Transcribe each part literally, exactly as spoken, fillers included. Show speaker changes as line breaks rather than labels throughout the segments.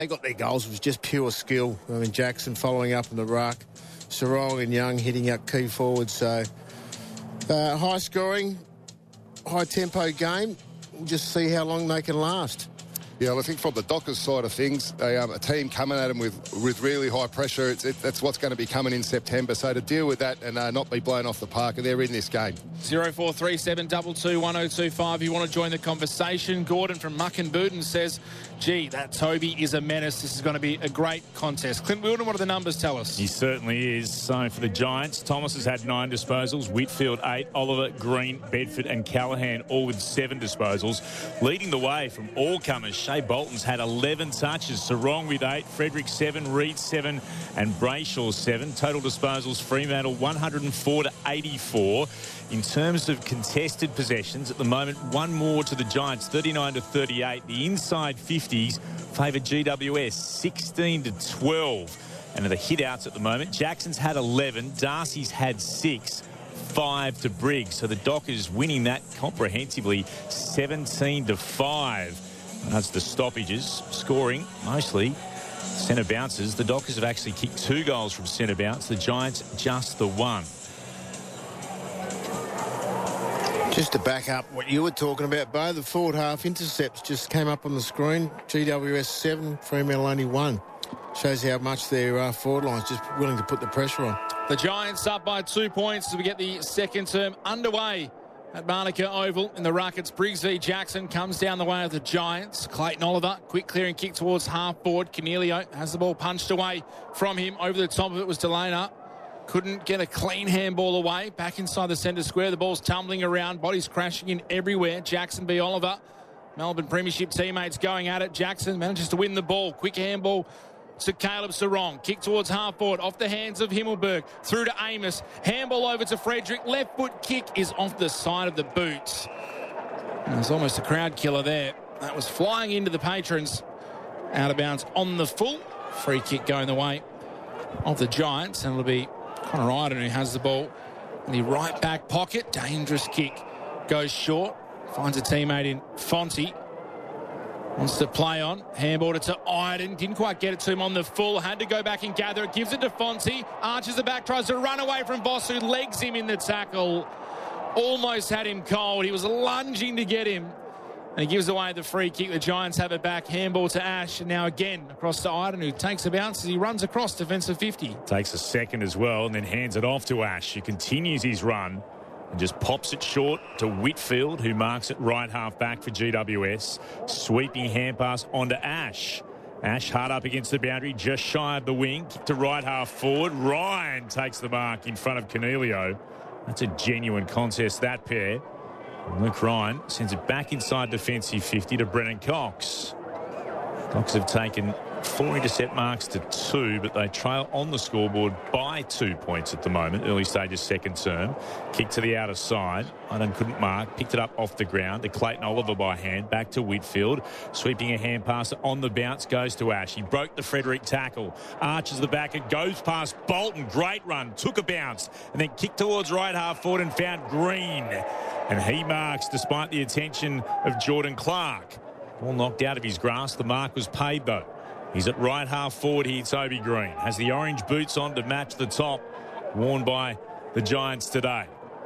They got their goals. It was just pure skill. I mean, Jackson following up in the ruck. Sarong and Young hitting up key forward. So, uh, high scoring, high tempo game. We'll just see how long they can last.
Yeah, well, I think from the Dockers side of things, they, um, a team coming at them with, with really high pressure, it's, it, that's what's going to be coming in September. So to deal with that and uh, not be blown off the park, and they're in this game.
zero four three seven two two one oh two five. If you want to join the conversation, Gordon from Muck and Booten says, gee, that Toby is a menace. This is going to be a great contest. Clint Wilden, what do the numbers tell us?
He certainly is. So for the Giants, Thomas has had nine disposals, Whitfield eight, Oliver, Green, Bedford and Callahan all with seven disposals. Leading the way from all comers, Shea Bolton's had eleven touches, Sarong with eight, Frederick seven, Reed seven and Brayshaw seven. Total disposals, Fremantle one hundred four to eighty-four. In terms of contested possessions, at the moment, one more to the Giants, thirty-nine to thirty-eight. The inside fifties favour G W S, sixteen to twelve. And the hit-outs at the moment, Jackson's had eleven, Darcy's had six, five to Briggs. So the Dockers winning that comprehensively, seventeen to five. And that's the stoppages, scoring mostly centre bounces. The Dockers have actually kicked two goals from centre bounce, the Giants just the one.
Just to back up what you were talking about, Bo, the forward half intercepts just came up on the screen. G W S seven, Fremantle only one. Shows how much their uh, forward line's just willing to put the pressure on.
The Giants up by two points as we get the second term underway at Manuka Oval in the Rockets. Briggs v Jackson comes down the way of the Giants. Clayton Oliver, quick clearing kick towards half forward. Cornelio has the ball punched away from him. Over the top of it was Delana. Couldn't get a clean handball away. Back inside the centre square. The ball's tumbling around. Bodies crashing in everywhere. Jackson v Oliver. Melbourne Premiership teammates going at it. Jackson manages to win the ball. Quick handball to Caleb Sarong. Kick towards half forward. Off the hands of Himmelberg. Through to Amos. Handball over to Frederick. Left foot kick is off the side of the boots. And there's almost a crowd killer there. That was flying into the patrons. Out of bounds on the full. Free kick going the way of the Giants. And it'll be Connor Iden who has the ball in the right back pocket. Dangerous kick. Goes short. Finds a teammate in Fonte. Wants to play on. Handballed it to Iden. Didn't quite get it to him on the full. Had to go back and gather it. Gives it to Fonte. Arches the back. Tries to run away from Voss, who legs him in the tackle. Almost had him cold. He was lunging to get him. And he gives away the free kick. The Giants have it back. Handball to Ash. And now again across to Iden, who takes a bounce as he runs across defensive fifty.
Takes a second as well and then hands it off to Ash, who continues his run and just pops it short to Whitfield, who marks it right half back for G W S. Sweeping hand pass onto Ash. Ash hard up against the boundary, just shy of the wing. Kick to right half forward. Ryan takes the mark in front of Cornelio. That's a genuine contest, that pair. Luke Ryan sends it back inside defensive fifty to Brennan Cox. Cox have taken four intercept marks to two, but they trail on the scoreboard by two points at the moment. Early stages second term. Kick to the outer side. Iden couldn't mark. Picked it up off the ground to Clayton Oliver by hand. Back to Whitfield. Sweeping a hand pass on the bounce. Goes to Ash. He broke the Frederick tackle. Arches the back. It goes past Bolton. Great run. Took a bounce. And then kicked towards right half forward and found Green. And he marks despite the attention of Jordan Clark. All knocked out of his grasp. The mark was paid though. He's at right half forward here, Toby Green. Has the orange boots on to match the top worn by the Giants today.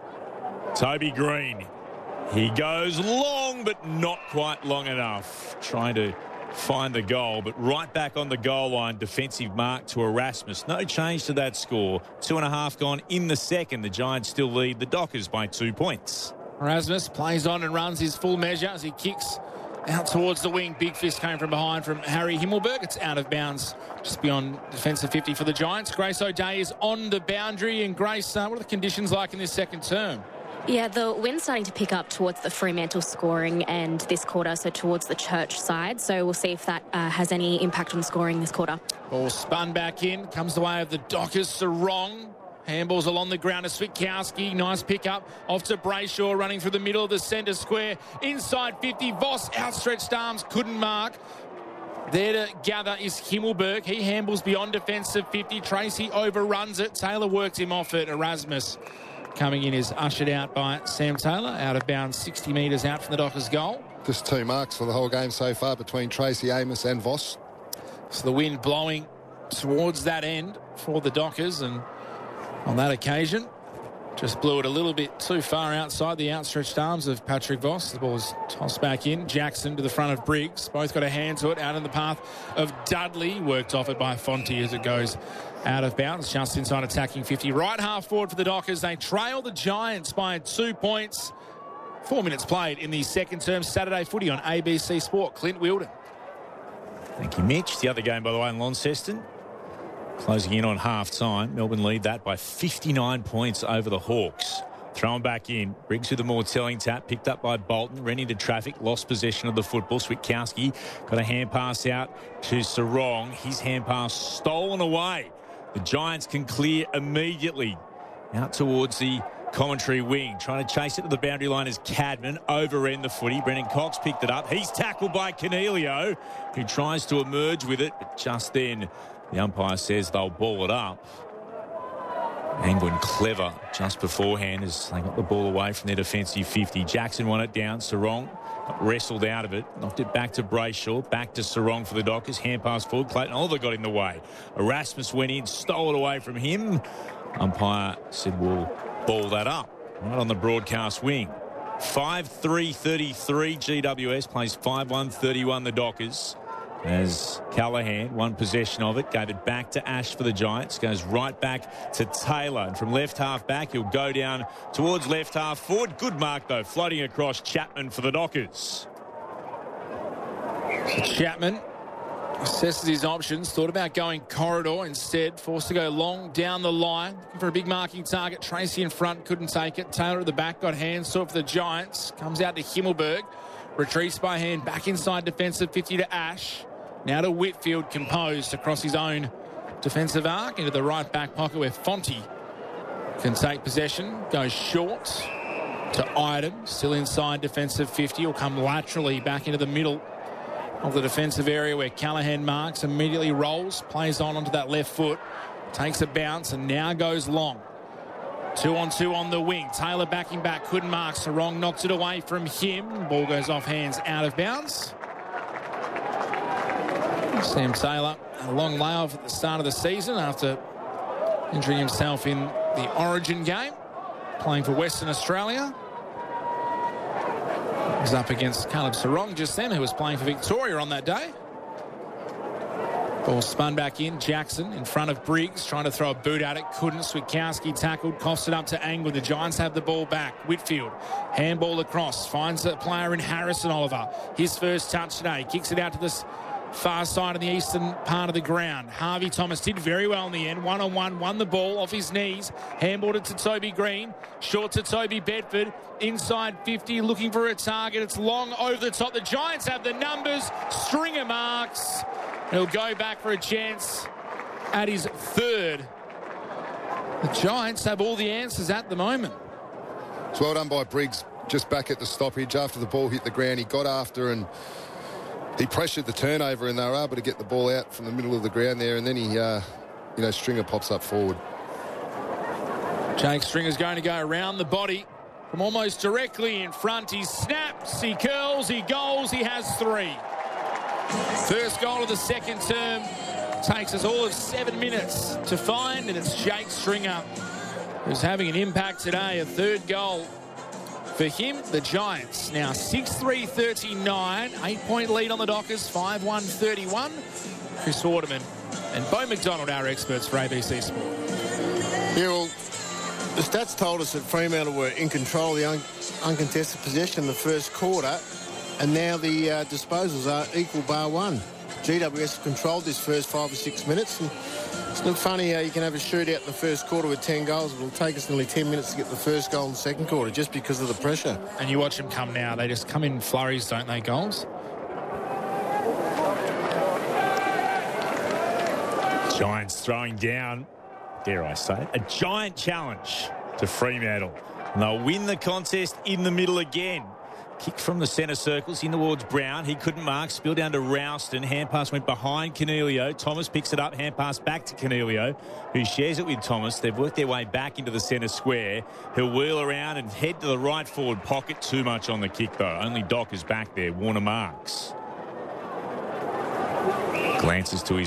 Toby Green. He goes long, but not quite long enough. Trying to find the goal, but right back on the goal line. Defensive mark to Erasmus. No change to that score. Two and a half gone in the second. The Giants still lead the Dockers by two points.
Erasmus plays on and runs his full measure as he kicks out towards the wing. Big fist came from behind from Harry Himmelberg. It's out of bounds just beyond defensive fifty for the Giants. Grace O'Day is on the boundary. And Grace, uh, what are the conditions like in this second term?
Yeah, the wind's starting to pick up towards the Fremantle scoring and this quarter, so towards the Church side. So we'll see if that uh, has any impact on scoring this quarter.
Ball spun back in. Comes the way of the Dockers. Sarong. Handballs along the ground to Switkowski. Nice pick up. Off to Brayshaw, running through the middle of the centre square. Inside fifty. Voss, outstretched arms, couldn't mark. There to gather is Himmelberg. He handballs beyond defensive fifty. Tracy overruns it. Taylor works him off it. Erasmus coming in is ushered out by Sam Taylor. Out of bounds, sixty metres out from the Dockers goal.
Just two marks for the whole game so far between Tracy, Amos and Voss.
So the wind blowing towards that end for the Dockers, and on that occasion just blew it a little bit too far outside the outstretched arms of Patrick Voss. The ball was tossed back in. Jackson to the front of Briggs. Both got a hand to it, out in the path of Dudley. Worked off it by Fonte as it goes out of bounds, just inside attacking fifty. Right half forward for the Dockers. They trail the Giants by two points. Four minutes played in the second term. Saturday footy on A B C Sport. Clint Wilden.
Thank you, Mitch. The other game, by the way, in Launceston, closing in on half-time. Melbourne lead that by fifty-nine points over the Hawks. Thrown back in. Briggs with a more telling tap. Picked up by Bolton. Ran into traffic. Lost possession of the football. Switkowski got a hand pass out to Sarong. His hand pass stolen away. The Giants can clear immediately. Out towards the commentary wing. Trying to chase it to the boundary line is Cadman. Over-end the footy. Brendan Cox picked it up. He's tackled by Cornelio, who tries to emerge with it. But just then, the umpire says they'll ball it up. England clever just beforehand as they got the ball away from their defensive fifty. Jackson won it down. Sarong got wrestled out of it. Knocked it back to Brayshaw. Back to Sarong for the Dockers. Hand pass forward. Clayton Oliver got in the way. Erasmus went in. Stole it away from him. Umpire said we'll ball that up. Right on the broadcast wing. five three thirty-three G W S plays five one thirty-one the Dockers. As Callaghan won possession of it, gave it back to Ash for the Giants, goes right back to Taylor, and from left half back he'll go down towards left half forward. Good mark though, floating across Chapman for the Dockers.
So Chapman assesses his options, thought about going corridor instead, forced to go long down the line, looking for a big marking target. Tracy in front, couldn't take it. Taylor at the back, got hands to it for the Giants, comes out to Himmelberg, retreats by hand, back inside defensive fifty to Ash. Now to Whitfield, composed across his own defensive arc into the right back pocket where Fonte can take possession. Goes short to Iden, still inside defensive fifty. Will come laterally back into the middle of the defensive area where Callaghan marks, immediately rolls, plays on onto that left foot, takes a bounce and now goes long. Two on two on the wing. Taylor backing back, couldn't mark. Sarong knocks it away from him. Ball goes off hands, out of bounds. Sam Taylor, a long layoff at the start of the season after injuring himself in the Origin game, playing for Western Australia. He's up against Caleb Sarong just then, who was playing for Victoria on that day. Ball spun back in. Jackson in front of Briggs, trying to throw a boot at it. Couldn't. Switkowski tackled, coughs it up to Angwin. The Giants have the ball back. Whitfield, handball across, finds a player in Harrison Oliver. His first touch today. Kicks it out to this far side of the eastern part of the ground. Harvey Thomas did very well in the end. One-on-one, won the ball off his knees. Handballed it to Toby Green. Short to Toby Bedford. Inside fifty, looking for a target. It's long over the top. The Giants have the numbers. Stringer marks. He'll go back for a chance at his third. The Giants have all the answers at the moment.
It's well done by Briggs. Just back at the stoppage after the ball hit the ground. He got after and he pressured the turnover and they were able to get the ball out from the middle of the ground there, and then he, uh, you know, Stringer pops up forward.
Jake Stringer's going to go around the body from almost directly in front. He snaps, he curls, he goals, he has three. First goal of the second term takes us all of seven minutes to find, and it's Jake Stringer who's having an impact today. A third goal for him. The Giants now six three thirty-nine, eight-point lead on the Dockers, five one thirty-one. Chris Waterman and Bo McDonald, our experts for A B C Sport.
Yeah, well, the stats told us that Fremantle were in control of the un uncontested possession in the first quarter, and now the uh, disposals are equal bar one. G W S controlled this first five or six minutes, and it's not funny how you can have a shootout in the first quarter with ten goals, but it'll take us nearly ten minutes to get the first goal in the second quarter just because of the pressure.
And you watch them come now, they just come in flurries, don't they, goals?
Giants throwing down, dare I say, a giant challenge to Fremantle. And they'll win the contest in the middle again. Kick from the centre circles in towards Brown. He couldn't mark. Spill down to Ralston. Hand pass went behind Cornelio. Thomas picks it up. Hand pass back to Cornelio, who shares it with Thomas. They've worked their way back into the centre square. He'll wheel around and head to the right forward pocket. Too much on the kick, though. Only Doc is back there. Warner marks. Glances to his